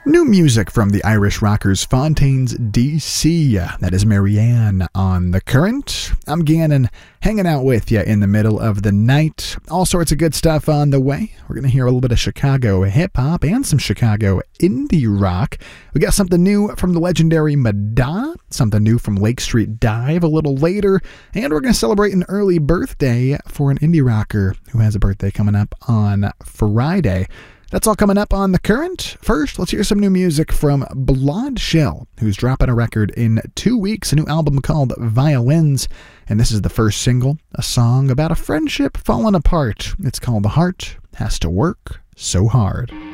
New music from the Irish rockers Fontaines DC. That is Marianne on The Current. I'm Gannon, hanging out with you in the middle of the night. All sorts of good stuff on the way. We're going to hear a little bit of Chicago hip-hop and some Chicago indie rock. We got something new from the legendary Madonna, something new from Lake Street Dive a little later, and we're going to celebrate an early birthday for an indie rocker who has a birthday coming up on Friday. That's all coming up on The Current. First, let's hear some new music from Blonde Shell, who's dropping a record in 2 weeks, a new album called Violins. And this is the first single, a song about a friendship falling apart. It's called The Heart Has to Work So Hard.